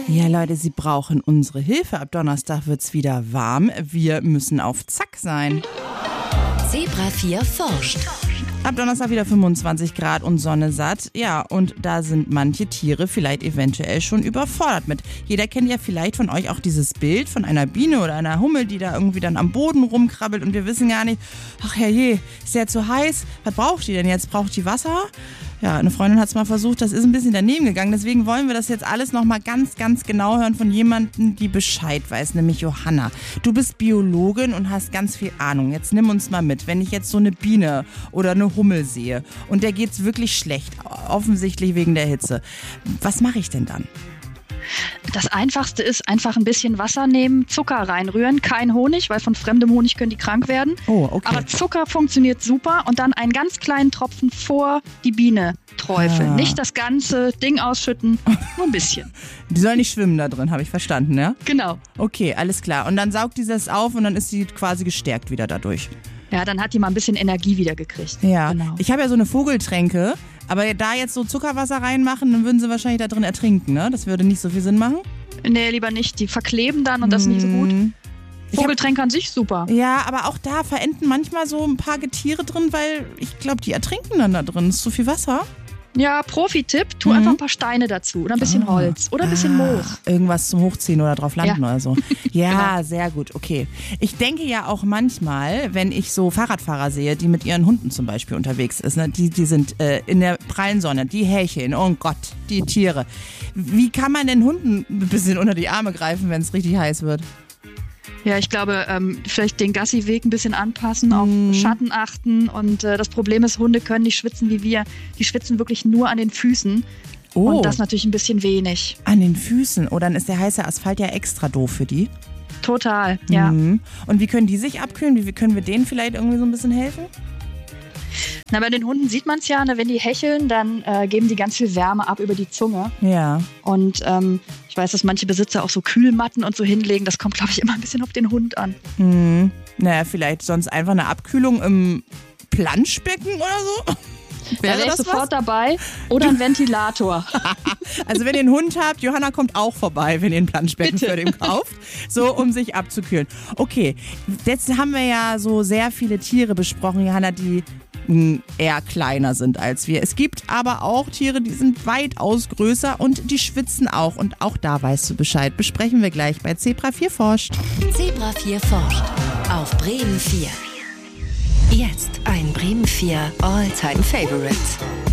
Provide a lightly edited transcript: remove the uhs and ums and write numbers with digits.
Ja, Leute, Sie brauchen unsere Hilfe. Ab Donnerstag wird's wieder warm. Wir müssen auf Zack sein. Zebra 4 forscht. Ab Donnerstag wieder 25 Grad und Sonne satt. Ja, und da sind manche Tiere vielleicht eventuell schon überfordert mit. Jeder kennt ja vielleicht von euch auch dieses Bild von einer Biene oder einer Hummel, die da irgendwie dann am Boden rumkrabbelt und wir wissen gar nicht, ach herrje, ist ja zu heiß. Was braucht die denn jetzt? Braucht die Wasser? Ja, eine Freundin hat es mal versucht, das ist ein bisschen daneben gegangen. Deswegen wollen wir das jetzt alles nochmal ganz, ganz genau hören von jemandem, die Bescheid weiß, nämlich Johanna. Du bist Biologin und hast ganz viel Ahnung. Jetzt nimm uns mal mit. Wenn ich jetzt so eine Biene oder eine Hummel sehe und der geht's wirklich schlecht, offensichtlich wegen der Hitze, was mache ich denn dann? Das Einfachste ist einfach ein bisschen Wasser nehmen, Zucker reinrühren, kein Honig, weil von fremdem Honig können die krank werden. Oh, okay. Aber Zucker funktioniert super und dann einen ganz kleinen Tropfen vor die Biene träufeln. Nicht das ganze Ding ausschütten, nur ein bisschen. Die soll nicht schwimmen da drin, habe ich verstanden, ja? Genau. Okay, alles klar. Und dann saugt die das auf und dann ist sie quasi gestärkt wieder dadurch. Ja, dann hat die mal ein bisschen Energie wieder gekriegt. Ja, genau. Ich habe ja so eine Vogeltränke, aber da jetzt so Zuckerwasser reinmachen, dann würden sie wahrscheinlich da drin ertrinken, ne? Das würde nicht so viel Sinn machen. Nee, lieber nicht. Die verkleben dann und das ist nicht so gut. Vogeltränke an sich super. Ja, aber auch da verenden manchmal so ein paar Getiere drin, weil ich glaube, die ertrinken dann da drin. Ist so viel Wasser. Ja, Profi-Tipp, tu einfach ein paar Steine dazu oder ein bisschen Holz oder ein bisschen Moos. Irgendwas zum Hochziehen oder drauf landen oder so. Ja, Genau. Sehr gut, okay. Ich denke ja auch manchmal, wenn ich so Fahrradfahrer sehe, die mit ihren Hunden zum Beispiel unterwegs ist, ne, die sind in der prallen Sonne, die hecheln, oh Gott, die Tiere. Wie kann man den Hunden ein bisschen unter die Arme greifen, wenn es richtig heiß wird? Ja, ich glaube, vielleicht den Gassi-Weg ein bisschen anpassen, auf Schatten achten. Und das Problem ist, Hunde können nicht schwitzen wie wir. Die schwitzen wirklich nur an den Füßen. Oh. Und das natürlich ein bisschen wenig. An den Füßen? Oh, dann ist der heiße Asphalt ja extra doof für die. Total, ja. Und wie können die sich abkühlen? Wie können wir denen vielleicht irgendwie so ein bisschen helfen? Na, bei den Hunden sieht man es ja, ne, wenn die hecheln, dann geben die ganz viel Wärme ab über die Zunge. Ja. Und ich weiß, dass manche Besitzer auch so Kühlmatten und so hinlegen. Das kommt, glaube ich, immer ein bisschen auf den Hund an. Naja, vielleicht sonst einfach eine Abkühlung im Planschbecken oder so? Wäre ich sofort dabei. Oder ein Ventilator. Also wenn ihr einen Hund habt, Johanna kommt auch vorbei, wenn ihr ein Planschbecken für den kauft, so um sich abzukühlen. Okay, jetzt haben wir ja so sehr viele Tiere besprochen, Johanna, die eher kleiner sind als wir. Es gibt aber auch Tiere, die sind weitaus größer und die schwitzen auch. Und auch da weißt du Bescheid. Besprechen wir gleich bei Zebra 4 forscht. Zebra 4 forscht auf Bremen 4. Jetzt ein Bremen 4 All-Time Favorite.